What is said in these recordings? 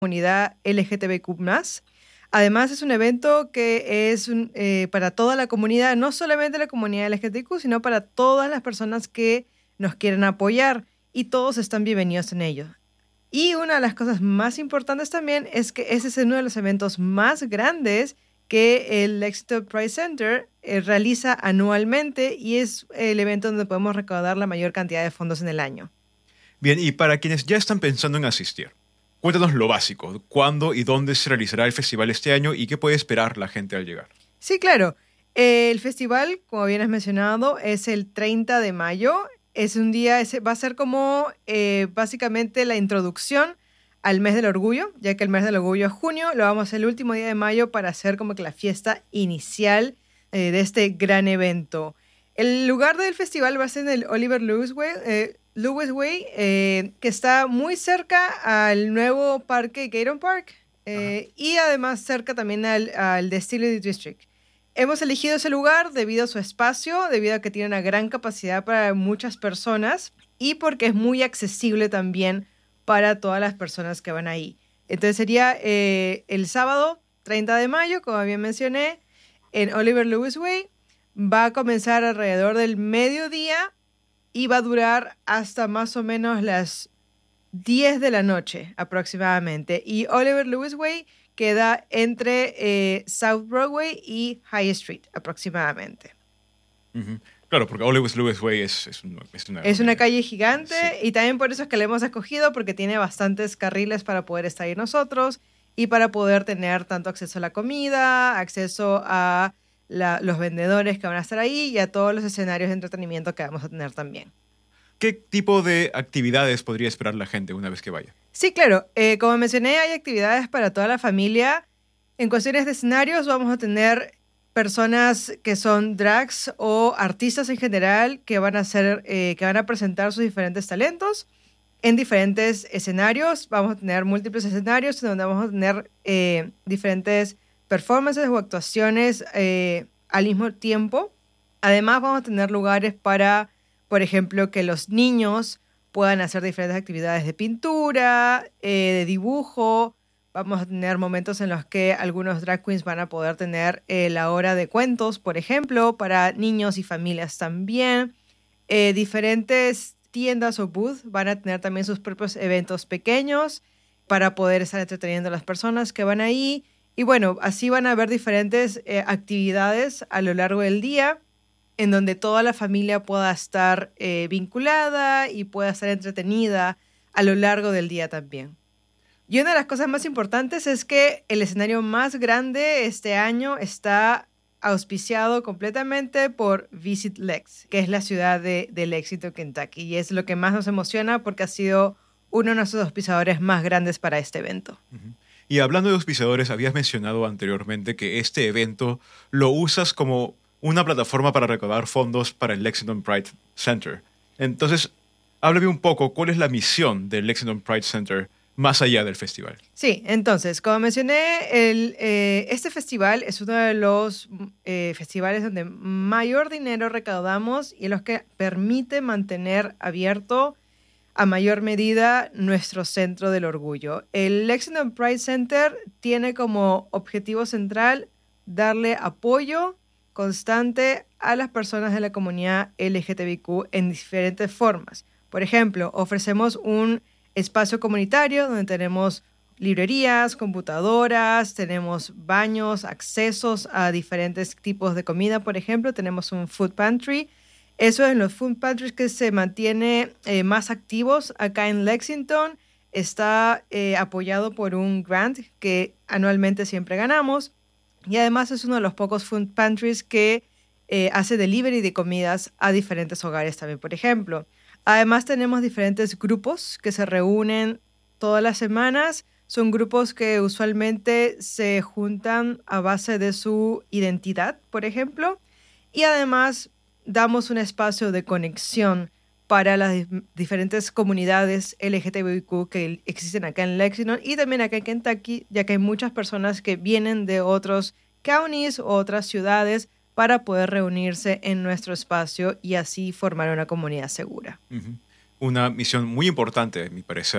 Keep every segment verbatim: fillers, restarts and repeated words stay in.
comunidad L G T B Q más. Además, es un evento que es un, eh, para toda la comunidad, no solamente la comunidad L G T B Q, sino para todas las personas que nos quieren apoyar, y todos están bienvenidos en ello. Y una de las cosas más importantes también es que ese es uno de los eventos más grandes que el Lexington Pride Center eh, realiza anualmente, y es el evento donde podemos recaudar la mayor cantidad de fondos en el año. Bien, y para quienes ya están pensando en asistir, cuéntanos lo básico. ¿Cuándo y dónde se realizará el festival este año y qué puede esperar la gente al llegar? Sí, claro. El festival, como bien has mencionado, es el treinta de mayo. Es un día, es, va a ser como eh, básicamente la introducción al mes del orgullo, ya que el mes del orgullo es junio. Lo vamos a hacer el último día de mayo para hacer como que la fiesta inicial eh, de este gran evento. El lugar del festival va a ser en el Oliver Lewis Way, eh, Lewis Way eh, que está muy cerca al nuevo parque Gaydon Park eh, y además cerca también al, al Distillery District. Hemos elegido ese lugar debido a su espacio, debido a que tiene una gran capacidad para muchas personas y porque es muy accesible también para todas las personas que van ahí. Entonces sería eh, el sábado treinta de mayo, como bien mencioné, en Oliver Lewis Way. Va a comenzar alrededor del mediodía y va a durar hasta más o menos las diez de la noche aproximadamente. Y Oliver Lewis Way queda entre eh, South Broadway y High Street aproximadamente. Uh-huh. Claro, porque Oliver Lewis Way es, es, un, es una... Es una calle gigante, sí. Y también por eso es que la hemos escogido, porque tiene bastantes carriles para poder estar ahí nosotros y para poder tener tanto acceso a la comida, acceso a la, los vendedores que van a estar ahí y a todos los escenarios de entretenimiento que vamos a tener también. ¿Qué tipo de actividades podría esperar la gente una vez que vaya? Sí, claro. Eh, como mencioné, hay actividades para toda la familia. En cuestiones de escenarios vamos a tener personas que son drags o artistas en general que van a hacer, eh, que van a presentar sus diferentes talentos en diferentes escenarios. Vamos a tener múltiples escenarios donde vamos a tener eh, diferentes performances o actuaciones eh, al mismo tiempo. Además, vamos a tener lugares para, por ejemplo, que los niños puedan hacer diferentes actividades de pintura, eh, de dibujo. Vamos a tener momentos en los que algunos drag queens van a poder tener eh, la hora de cuentos, por ejemplo, para niños y familias también. Eh, diferentes tiendas o booths van a tener también sus propios eventos pequeños para poder estar entreteniendo a las personas que van ahí. Y bueno, así van a haber diferentes eh, actividades a lo largo del día en donde toda la familia pueda estar eh, vinculada y pueda estar entretenida a lo largo del día también. Y una de las cosas más importantes es que el escenario más grande este año está auspiciado completamente por Visit Lex, que es la ciudad de, de Lexington, Kentucky. Y es lo que más nos emociona porque ha sido uno de nuestros auspiciadores más grandes para este evento. Uh-huh. Y hablando de auspiciadores, habías mencionado anteriormente que este evento lo usas como una plataforma para recaudar fondos para el Lexington Pride Center. Entonces, háblame un poco, ¿cuál es la misión del Lexington Pride Center más allá del festival? Sí, entonces, como mencioné, el, eh, este festival es uno de los eh, festivales donde mayor dinero recaudamos y los que permite mantener abierto a mayor medida nuestro centro del orgullo. El Lexington Pride Center tiene como objetivo central darle apoyo constante a las personas de la comunidad L G T B Q en diferentes formas. Por ejemplo, ofrecemos un espacio comunitario donde tenemos librerías, computadoras, tenemos baños, accesos a diferentes tipos de comida. Por ejemplo, tenemos un food pantry. Eso es en los food pantries que se mantiene eh, más activos acá en Lexington. Está eh, apoyado por un grant que anualmente siempre ganamos. Y además es uno de los pocos food pantries que eh, hace delivery de comidas a diferentes hogares también, por ejemplo. Además tenemos diferentes grupos que se reúnen todas las semanas. Son grupos que usualmente se juntan a base de su identidad, por ejemplo. Y además damos un espacio de conexión para las dif- diferentes comunidades L G T B Q que existen acá en Lexington y también acá en Kentucky, ya que hay muchas personas que vienen de otros counties o otras ciudades para poder reunirse en nuestro espacio y así formar una comunidad segura. Uh-huh. Una misión muy importante, a mi parecer,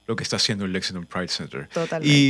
lo que está haciendo el Lexington Pride Center. Totalmente. Y